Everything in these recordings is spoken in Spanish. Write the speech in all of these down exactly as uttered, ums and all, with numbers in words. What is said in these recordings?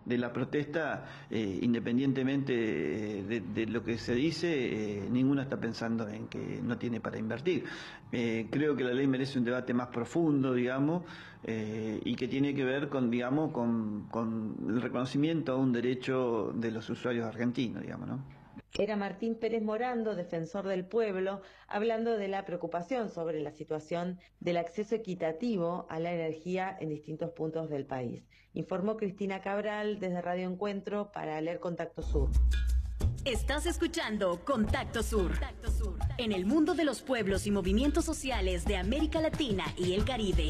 de la protesta, eh, independientemente de, de lo que se dice, eh, ninguno está pensando en que no tiene para invertir. Eh, creo que la ley merece un debate más profundo, digamos, eh, y que tiene que ver con, digamos, con, con el reconocimiento a un derecho de los usuarios argentinos, digamos, ¿no? Era Martín Pérez Morando, defensor del pueblo, hablando de la preocupación sobre la situación del acceso equitativo a la energía en distintos puntos del país. Informó Cristina Cabral desde Radio Encuentro para Leer Contacto Sur. Estás escuchando Contacto Sur. En el mundo de los pueblos y movimientos sociales de América Latina y el Caribe.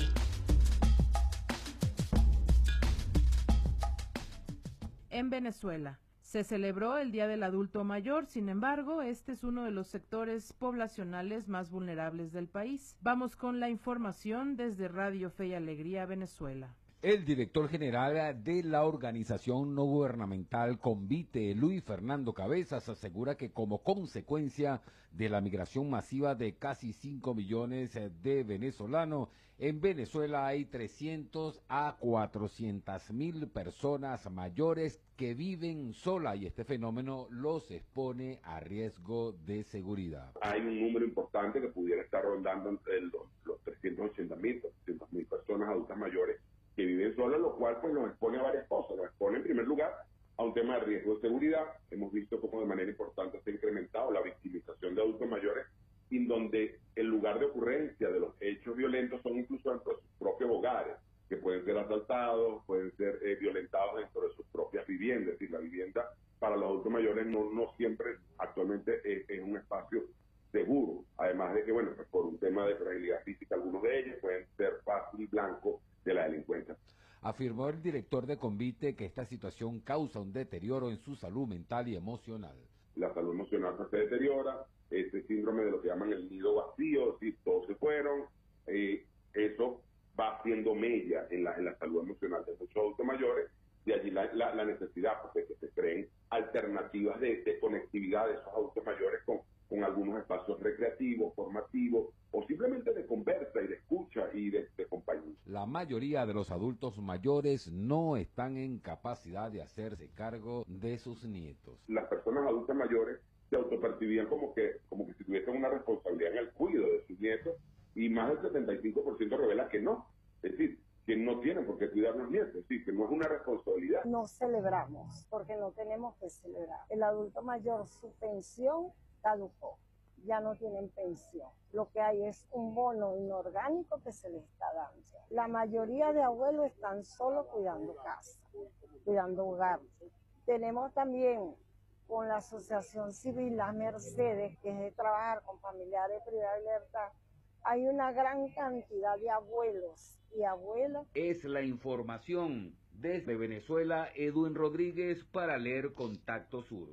En Venezuela se celebró el Día del Adulto Mayor, sin embargo, este es uno de los sectores poblacionales más vulnerables del país. Vamos con la información desde Radio Fe y Alegría, Venezuela. El director general de la organización no gubernamental Convite, Luis Fernando Cabezas, asegura que como consecuencia de la migración masiva de casi cinco millones de venezolanos, en Venezuela hay trescientos a cuatrocientas mil personas mayores que viven sola y este fenómeno los expone a riesgo de seguridad. Hay un número importante que pudiera estar rondando entre los, los trescientos ochenta mil, cuatrocientas mil personas adultas mayores que viven solas, lo cual pues nos expone a varias cosas. Nos expone en primer lugar a un tema de riesgo de seguridad. Hemos visto cómo de manera importante se ha incrementado la victimización de adultos mayores, en donde el lugar de ocurrencia de los hechos violentos son incluso dentro de sus propios hogares, que pueden ser asaltados, pueden ser eh, violentados dentro de sus propias viviendas. Es decir, la vivienda para los adultos mayores no, no siempre actualmente es, es un espacio seguro. Además de que, bueno, pues por un tema de fragilidad física, algunos de ellos pueden ser fácil blanco de la delincuencia. Afirmó el director de Convite que esta situación causa un deterioro en su salud mental y emocional. La salud emocional se deteriora, este síndrome de lo que llaman el nido vacío, es decir, todos se fueron, eh, eso va haciendo mella en la, en la salud emocional de muchos adultos mayores, y allí la, la, la necesidad pues, de que se creen alternativas de, de conectividad de esos adultos mayores con, con algunos espacios recreativos, formativos, o simplemente de conversa y de escucha y de, de compañía. La mayoría de los adultos mayores no están en capacidad de hacerse cargo de sus nietos. Las personas adultas mayores se autopercibían como que, como que si tuviesen una responsabilidad en el cuidado de sus nietos, y más del setenta y cinco por ciento revela que no. Es decir, que no tienen por qué cuidar los nietos, es decir, que no es una responsabilidad. No celebramos, porque no tenemos que celebrar. El adulto mayor, su pensión caducó, ya no tienen pensión. Lo que hay es un bono inorgánico que se les está dando. La mayoría de abuelos están solo cuidando casa, cuidando hogar. Tenemos también con la Asociación Civil Las Mercedes, que es de trabajar con familiares privados de libertad, hay una gran cantidad de abuelos y abuelas. Es la información desde Venezuela, Edwin Rodríguez para Leer Contacto Sur.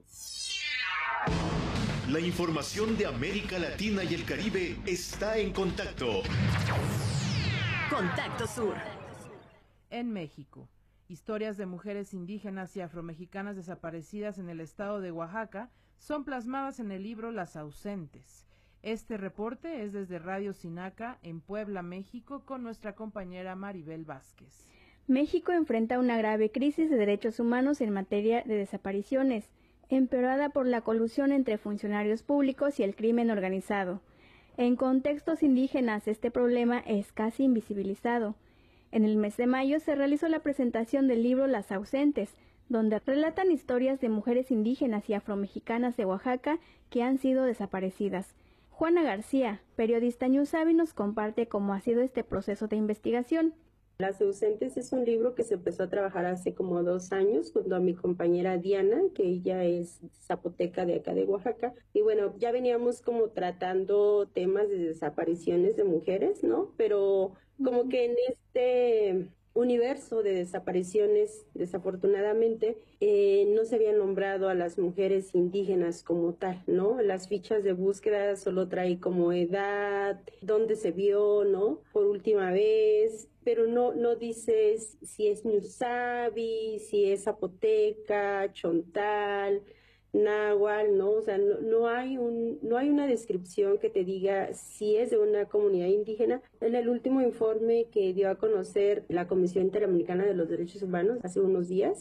La información de América Latina y el Caribe está en Contacto. Contacto Sur. En México, historias de mujeres indígenas y afromexicanas desaparecidas en el estado de Oaxaca son plasmadas en el libro Las Ausentes. Este reporte es desde Radio Sinaca en Puebla, México, con nuestra compañera Maribel Vázquez. México enfrenta una grave crisis de derechos humanos en materia de desapariciones, empeorada por la colusión entre funcionarios públicos y el crimen organizado. En contextos indígenas, este problema es casi invisibilizado. En el mes de mayo se realizó la presentación del libro Las Ausentes, donde relatan historias de mujeres indígenas y afromexicanas de Oaxaca que han sido desaparecidas. Juana García, periodista Newsabi, nos comparte cómo ha sido este proceso de investigación. Las Ausentes es un libro que se empezó a trabajar hace como dos años junto a mi compañera Diana, que ella es zapoteca de acá de Oaxaca. Y bueno, ya veníamos como tratando temas de desapariciones de mujeres, ¿no? Pero como que en este universo de desapariciones, desafortunadamente, eh, no se había nombrado a las mujeres indígenas como tal, ¿no? Las fichas de búsqueda solo trae como edad, dónde se vio, ¿no? Por última vez, pero no, no dices si es Newsabi, si es zapoteca, chontal, náhuatl, ¿no? O sea, no, no hay un, no hay una descripción que te diga si es de una comunidad indígena. En el último informe que dio a conocer la Comisión Interamericana de los Derechos Humanos hace unos días,